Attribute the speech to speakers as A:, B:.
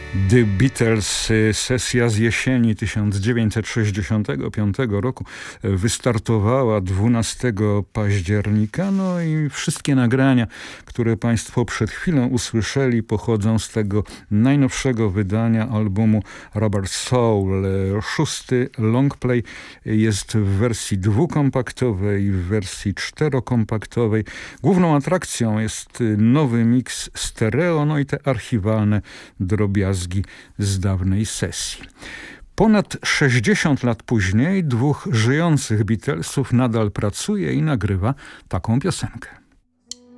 A: The Beatles, sesja z jesieni 1965 roku wystartowała 12 października. No i wszystkie nagrania, które Państwo przed chwilą usłyszeli, pochodzą z tego najnowszego wydania albumu Rubber Soul. 6. longplay jest w wersji dwukompaktowej i w wersji czterokompaktowej. Główną atrakcją jest nowy miks stereo, no i te archiwalne drobiazgi z dawnej sesji. Ponad 60 lat później dwóch żyjących Beatlesów nadal pracuje i nagrywa taką piosenkę.